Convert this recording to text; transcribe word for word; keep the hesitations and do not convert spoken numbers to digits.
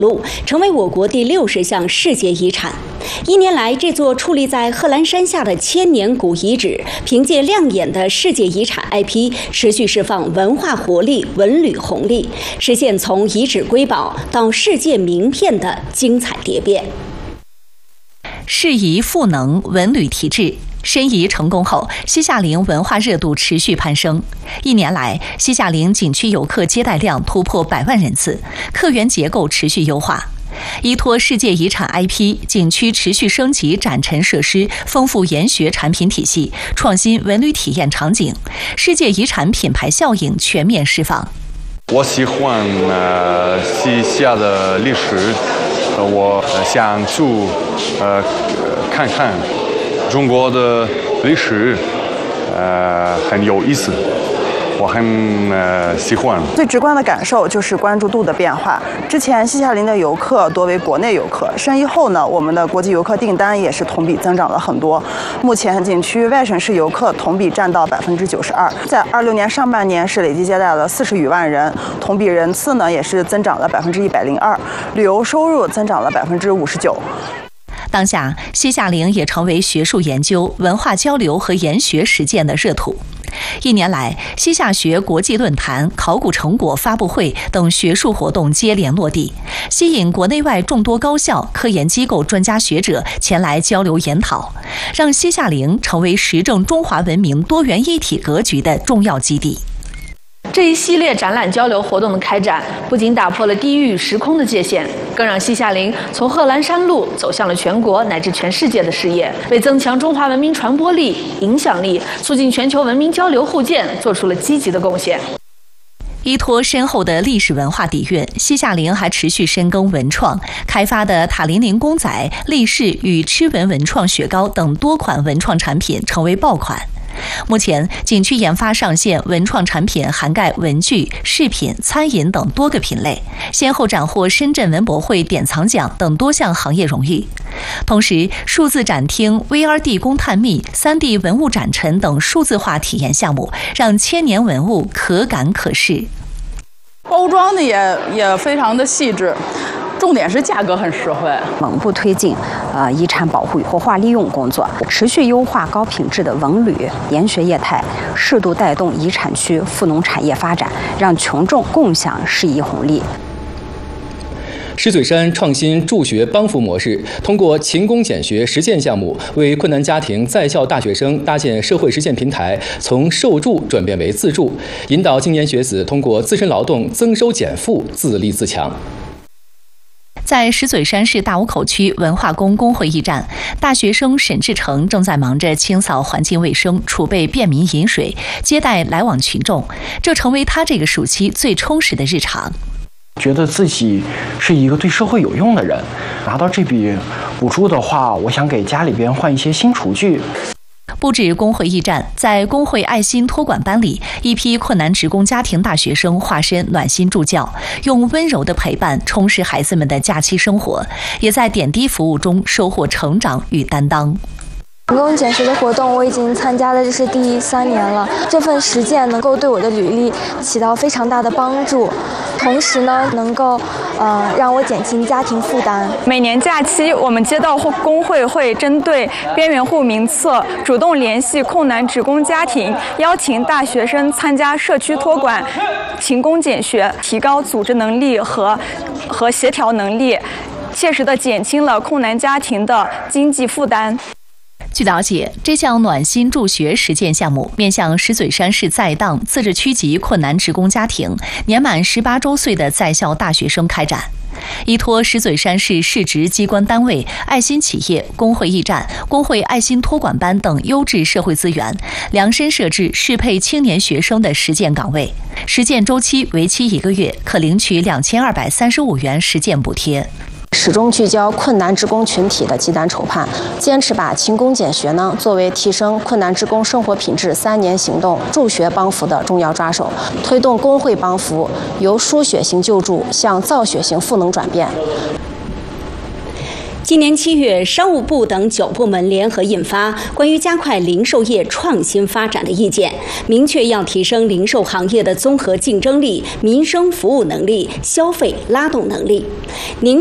路成为我国第六十项世界遗产。一年来，这座矗立在贺兰山下的千年古遗址，凭借亮眼的世界遗产 I P， 持续释放文化活力、文旅红利，实现从遗址瑰宝到世界名片的精彩蝶变。 适宜赋能文旅提质。申遗成功后，西夏陵文化热度持续攀升。一年来，西夏陵景区游客接待量突破百万人次，客源结构持续优化。依托世界遗产 I P， 景区持续升级展陈设施，丰富研学产品体系，创新文旅体验场景，世界遗产品牌效应全面释放。 我喜欢呃西夏的历史，呃、我想去呃看看中国的历史，呃很有意思。我很呃喜欢。 最直观的感受就是关注度的变化。之前西夏陵的游客多为国内游客，申遗后呢，我们的国际游客订单也是同比增长了很多。目前景区外省市游客同比占到百分之九十二，在二六年上半年是累计接待了四十余万人，同比人次呢也是增长了百分之一百零二，旅游收入增长了百分之五十九。 当下，西夏陵也成为学术研究、文化交流和研学实践的热土。一年来，西夏学国际论坛、考古成果发布会等学术活动接连落地，吸引国内外众多高校、科研机构专家学者前来交流研讨，让西夏陵成为实证中华文明多元一体格局的重要基地。 这一系列展览交流活动的开展，不仅打破了地域与时空的界限，更让西夏陵从贺兰山路走向了全国乃至全世界的视野，为增强中华文明传播力、影响力，促进全球文明交流互鉴做出了积极的贡献。 依托深厚的历史文化底蕴，西夏陵还持续深耕文创，开发的塔林陵公仔、立式与螭纹文创雪糕等多款文创产品成为爆款。目前，景区研发上线文创产品涵盖文具、饰品、餐饮等多个品类，先后斩获深圳文博会典藏奖等多项行业荣誉。同时，数字展厅、V R D 工探秘、三 D 文物展陈等数字化体验项目，让千年文物可感可视。 包装的也也非常的细致。重点是价格很实惠， 稳步推进呃遗产保护与活化利用工作，持续优化高品质的文旅研学业态，适度带动遗产区富农产业发展，让群众共享适宜红利。 石嘴山创新助学帮扶模式，通过勤工俭学实践项目，为困难家庭在校大学生搭建社会实践平台，从受助转变为自助，引导青年学子通过自身劳动增收减负，自立自强。 在石嘴山市大沽口区文化宫工会驿站，大学生沈志成正在忙着清扫环境卫生、储备便民饮水、接待来往群众，这成为他这个暑期最充实的日常。 觉得自己是一个对社会有用的人，拿到这笔补助的话，我想给家里边换一些新厨具。 不止工会驿站，在工会爱心托管班里，一批困难职工家庭大学生化身暖心助教，用温柔的陪伴充实孩子们的假期生活，也在点滴服务中收获成长与担当。 勤工俭学的活动我已经参加了，这是第三年了。这份实践能够对我的履历起到非常大的帮助，同时呢，能够呃让我减轻家庭负担。 每年假期，我们街道工会会针对边缘户名册，主动联系困难职工家庭，邀请大学生参加社区托管，勤工俭学，提高组织能力和和协调能力，切实地减轻了困难家庭的经济负担。 据了解，这项暖心助学实践项目面向石嘴山市在当自治区级困难职工家庭、年满十八周岁的在校大学生开展。依托石嘴山市市直机关单位、爱心企业、工会驿站、工会爱心托管班等优质社会资源，量身设置适配青年学生的实践岗位，实践周期为期一个月，可领取两千二百三十五元实践补贴。 始终聚焦困难职工群体的急难筹盼，坚持把勤工俭学呢作为提升困难职工生活品质三年行动助学帮扶的重要抓手，推动工会帮扶由输血型救助向造血型赋能转变。 今年七月，商务部等九部门联合印发关于加快零售业创新发展的意见，明确要提升零售行业的综合竞争力、民生服务能力、消费拉动能力。您